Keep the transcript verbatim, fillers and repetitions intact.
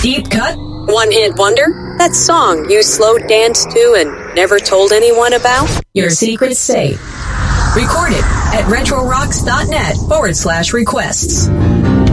Deep cut? One-hit wonder? That song you slow danced to and never told anyone about? Your secret's safe. Record it at retrorocks.net forward slash requests.